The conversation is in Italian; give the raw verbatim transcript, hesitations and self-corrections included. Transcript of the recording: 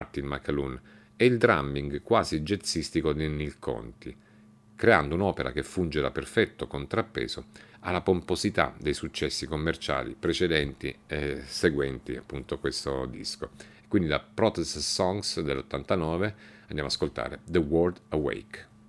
Martin McAloon e il drumming quasi jazzistico di Neil Conti, creando un'opera che funge da perfetto contrappeso alla pomposità dei successi commerciali precedenti e seguenti appunto questo disco. Quindi da Protest Songs dell'ottantanove andiamo ad ascoltare The World Awake.